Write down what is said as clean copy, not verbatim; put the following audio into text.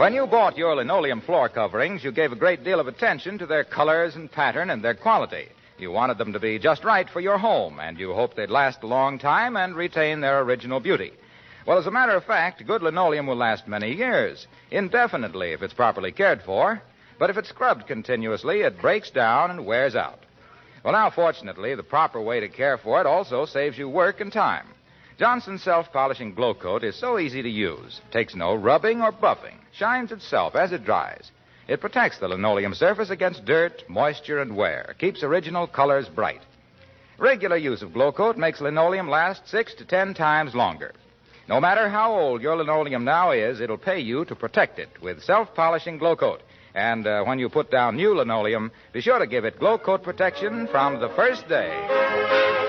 When you bought your linoleum floor coverings, you gave a great deal of attention to their colors and pattern and their quality. You wanted them to be just right for your home, and you hoped they'd last a long time and retain their original beauty. Well, as a matter of fact, good linoleum will last many years, indefinitely if it's properly cared for. But if it's scrubbed continuously, it breaks down and wears out. Well, now, fortunately, the proper way to care for it also saves you work and time. Johnson's self-polishing Glow Coat is so easy to use. Takes no rubbing or buffing. Shines itself as it dries. It protects the linoleum surface against dirt, moisture, and wear. Keeps original colors bright. Regular use of Glow Coat makes linoleum last 6 to 10 times longer. No matter how old your linoleum now is, it'll pay you to protect it with self-polishing Glow Coat. And when you put down new linoleum, be sure to give it Glow Coat protection from the first day.